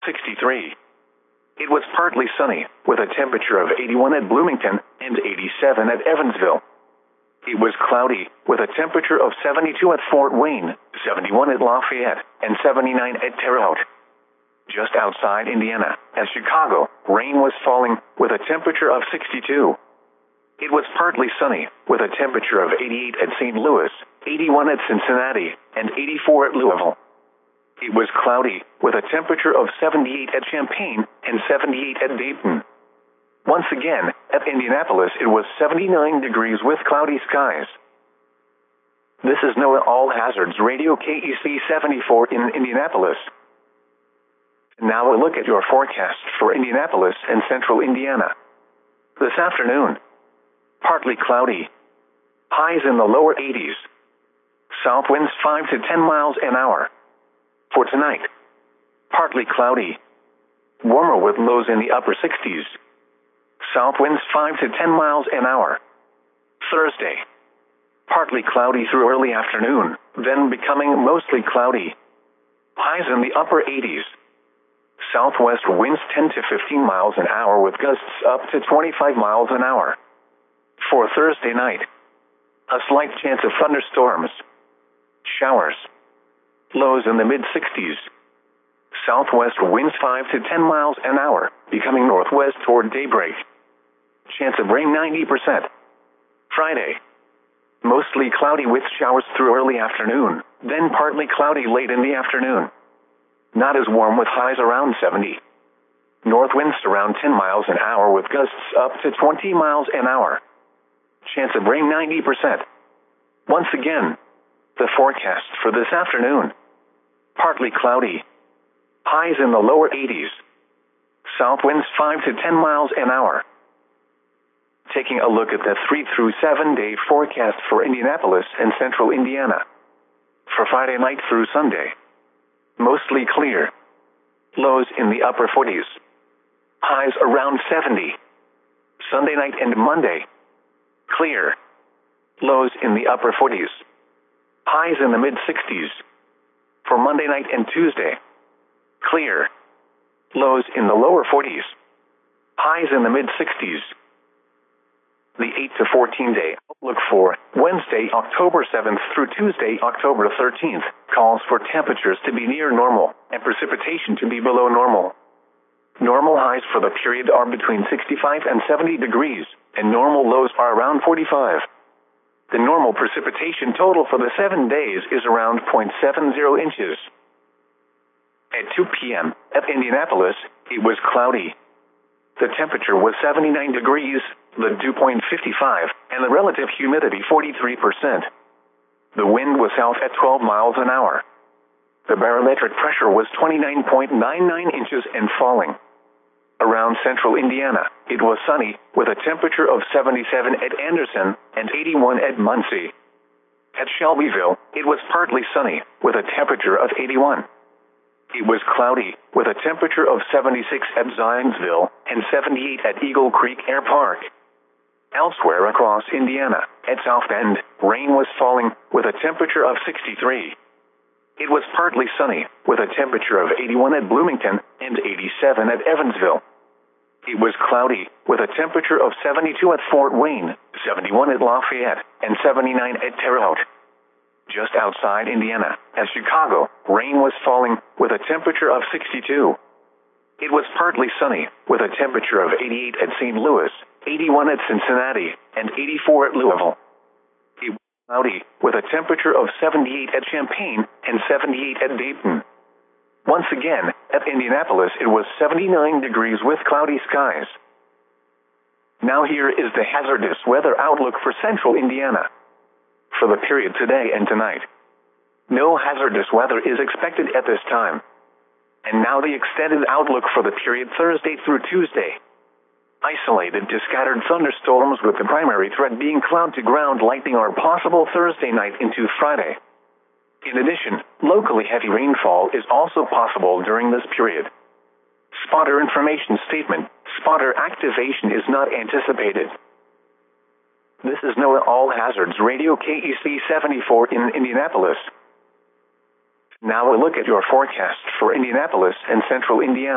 63. It was partly sunny, with a temperature of 81 at Bloomington and 87 at Evansville. It was cloudy, with a temperature of 72 at Fort Wayne, 71 at Lafayette, and 79 at Terre Haute. Just outside Indiana, at Chicago, rain was falling, with a temperature of 62. It was partly sunny, with a temperature of 88 at St. Louis, 81 at Cincinnati, and 84 at Louisville. It was cloudy, with a temperature of 78 at Champaign and 78 at Dayton. Once again, at Indianapolis it was 79 degrees with cloudy skies. This is NOAA All Hazards Radio KEC 74 in Indianapolis. Now a look at your forecast for Indianapolis and central Indiana. This afternoon, partly cloudy. Highs in the lower 80s. South winds 5 to 10 miles an hour. For tonight, partly cloudy. Warmer with lows in the upper 60s. South winds 5 to 10 miles an hour. Thursday, partly cloudy through early afternoon, then becoming mostly cloudy. Highs in the upper 80s. Southwest winds 10 to 15 miles an hour with gusts up to 25 miles an hour. For Thursday night, a slight chance of thunderstorms. Showers. Lows in the mid-60s. Southwest winds 5 to 10 miles an hour, becoming northwest toward daybreak. Chance of rain 90%. Friday, mostly cloudy with showers through early afternoon, then partly cloudy late in the afternoon. Not as warm with highs around 70. North winds around 10 miles an hour with gusts up to 20 miles an hour. Chance of rain 90%. Once again, the forecast for this afternoon. Partly cloudy. Highs in the lower 80s. South winds 5 to 10 miles an hour. Taking a look at the 3 through 7 day forecast for Indianapolis and central Indiana. For Friday night through Sunday. Mostly clear. Lows in the upper 40s. Highs around 70. Sunday night and Monday. Clear. Lows in the upper 40s. Highs in the mid-60s. For Monday night and Tuesday. Clear. Lows in the lower 40s. Highs in the mid-60s. The 8 to 14 day outlook for Wednesday, October 7th through Tuesday, October 13th, calls for temperatures to be near normal and precipitation to be below normal. Normal highs for the period are between 65 and 70 degrees, and normal lows are around 45. The normal precipitation total for the 7 days is around 0.70 inches. At 2 p.m. at Indianapolis, it was cloudy. The temperature was 79 degrees, the dew point 55, and the relative humidity 43%. The wind was south at 12 miles an hour. The barometric pressure was 29.99 inches and falling. Around central Indiana, it was sunny, with a temperature of 77 at Anderson and 81 at Muncie. At Shelbyville, it was partly sunny, with a temperature of 81. It was cloudy, with a temperature of 76 at Zionsville and 78 at Eagle Creek Air Park. Elsewhere across Indiana, at South Bend, rain was falling, with a temperature of 63. It was partly sunny, with a temperature of 81 at Bloomington and 87 at Evansville. It was cloudy, with a temperature of 72 at Fort Wayne, 71 at Lafayette, and 79 at Terre Haute. Just outside Indiana, at Chicago, rain was falling, with a temperature of 62. It was partly sunny, with a temperature of 88 at St. Louis, 81 at Cincinnati, and 84 at Louisville. It was cloudy, with a temperature of 78 at Champaign and 78 at Dayton. Once again, at Indianapolis it was 79 degrees with cloudy skies. Now here is the hazardous weather outlook for central Indiana. For the period today and tonight, no hazardous weather is expected at this time. And now the extended outlook for the period Thursday through Tuesday. Isolated to scattered thunderstorms with the primary threat being cloud-to-ground lightning are possible Thursday night into Friday. In addition, locally heavy rainfall is also possible during this period. Spotter information statement: spotter activation is not anticipated. This is NOAA All Hazards Radio KEC 74 in Indianapolis. Now a look at your forecast for Indianapolis and central Indiana.